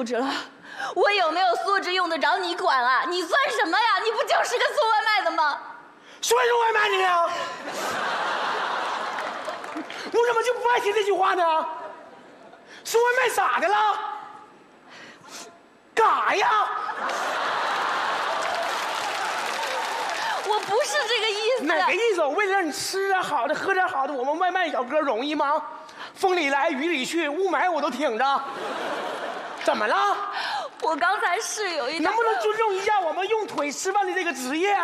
素质了，我有没有素质用得着你管啊？你算什么呀？你不就是个送外卖的吗？ 说送外卖的呢？我怎么就不爱听这句话呢？送外卖咋的了？干啥呀？ 我不是这个意思。 哪个意思？我为了让你吃点好的，喝点好的，我们外卖小哥容易吗？风里来雨里去，雾霾我都挺着。怎么了？ 我刚才是有一点…… 能不能尊重一下我们用腿吃饭的这个职业？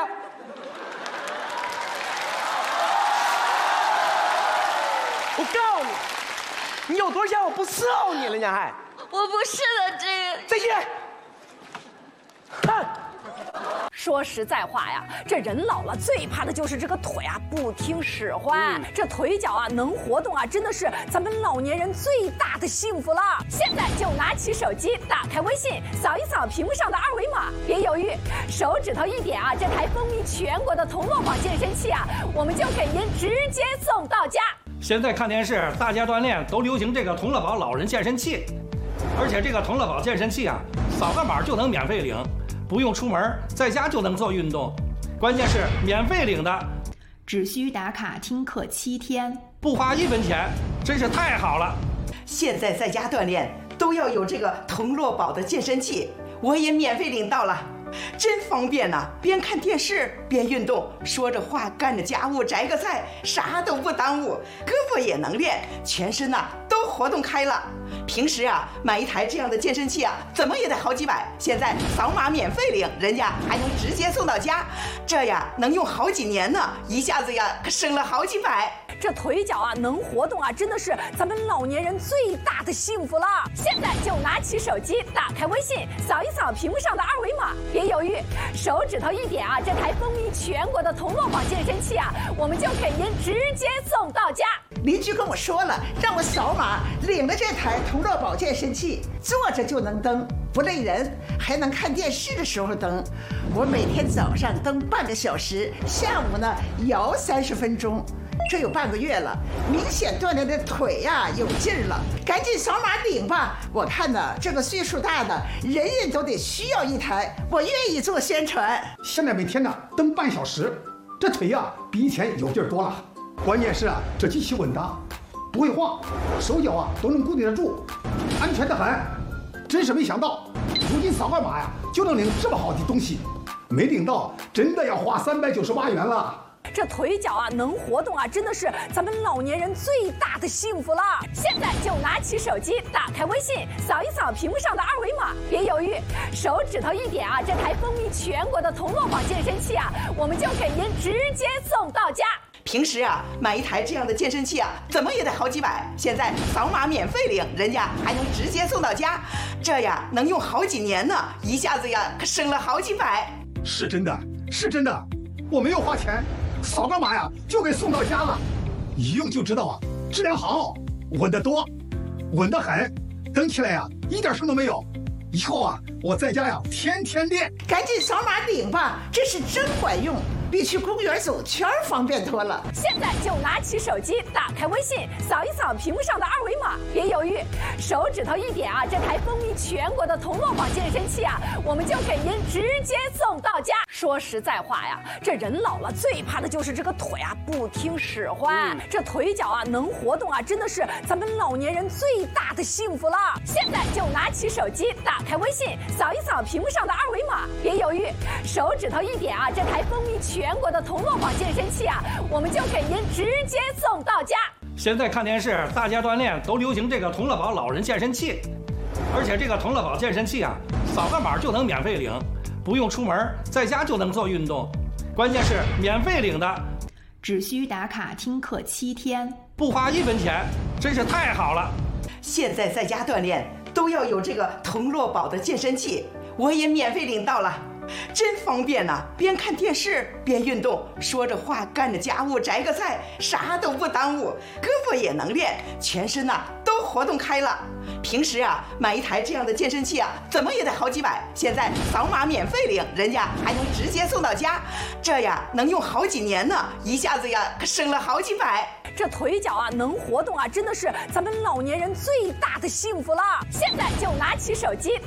我告诉你，你有多少钱我不伺候你了呢还？ 我不是的，这个…… 再见。哼。 说实在话呀，这人老了最怕的就是这个腿啊不听使唤。这腿脚啊能活动啊，真的是咱们老年人最大的幸福了。现在就拿起手机，打开微信，扫一扫屏幕上的二维码，别犹豫，手指头一点啊，这台风靡全国的同乐宝健身器啊，我们就给您直接送到家。 现在看电视，大家锻炼都流行这个同乐宝老人健身器，而且这个同乐宝健身器啊，扫个码就能免费领。不用出门，在家就能做运动，关键是免费领的， 只需打卡听课7天， 不花1分钱，真是太好了。 现在在家锻炼都要有这个同乐宝的健身器，我也免费领到了，真方便呐！边看电视边运动，说着话干着家务，摘个菜，啥都不耽误，胳膊也能练，全身呐都活动开了。平时啊，买一台这样的健身器啊，怎么也得好几百。现在扫码免费领，人家还能直接送到家，这呀能用好几年呢，一下子呀可省了好几百。 这腿脚啊能活动啊，真的是咱们老年人最大的幸福了。现在就拿起手机，打开微信，扫一扫屏幕上的二维码，别犹豫，手指头一点啊，这台风靡全国的同乐宝健身器啊，我们就给您直接送到家。 邻居跟我说了，让我扫码领了这台同乐宝健身器，坐着就能蹬，不累人，还能看电视的时候蹬。我每天早上蹬半个小时，下午呢摇30分钟。这有半个月了，明显锻炼的腿呀有劲儿了，赶紧扫码领吧！我看呢，这个岁数大的人人都得需要一台，我愿意做宣传。 现在每天呢蹬半小时，这腿呀比以前有劲儿多了。关键是啊，这机器稳当，不会晃，手脚啊都能固定得住，安全得很。真是没想到，如今扫个码呀就能领这么好的东西，没领到真的要花398元了。 这腿脚啊能活动啊，真的是咱们老年人最大的幸福了。现在就拿起手机，打开微信，扫一扫屏幕上的二维码，别犹豫，手指头一点啊，这台风靡全国的同乐宝健身器啊，我们就给您直接送到家。 平时啊，买一台这样的健身器啊，怎么也得好几百。现在扫码免费领，人家还能直接送到家，这呀能用好几年呢，一下子呀可省了好几百。 是真的，是真的，我没有花钱，扫个码呀就给送到家了，一用就知道啊，质量好，稳得多，稳得很，蹬起来呀一点声都没有。以后啊，我在家呀天天练。 赶紧扫码领吧，这是真管用，比去公园走圈方便多了。 现在就拿起手机，打开微信，扫一扫屏幕上的二维码，别犹豫，手指头一点啊，这台风靡全国的同乐宝健身器啊，我们就给您直接送到家。说实在话呀，这人老了最怕的就是这个腿啊不听使唤。这腿脚啊能活动啊，真的是咱们老年人最大的幸福了。现在就拿起手机，打开微信，扫一扫屏幕上的二维码，别犹豫，手指头一点啊，这台风靡全国的同乐宝健身器啊，我们就给您直接送到家。 现在看电视，大家锻炼都流行这个同乐宝老人健身器，而且这个同乐宝健身器啊，扫个码就能免费领，不用出门，在家就能做运动，关键是免费领的， 只需打卡听课7天， 不花1分钱，真是太好了。 现在在家锻炼都要有这个同乐宝的健身器，我也免费领到了，真方便呐！边看电视边运动，说着话干着家务，摘个菜，啥都不耽误，胳膊也能练，全身呐都活动开了。平时啊，买一台这样的健身器啊，怎么也得好几百。现在扫码免费领，人家还能直接送到家，这呀能用好几年呢，一下子呀可省了好几百。 这腿脚啊能活动啊，真的是咱们老年人最大的幸福了。现在就拿起手机，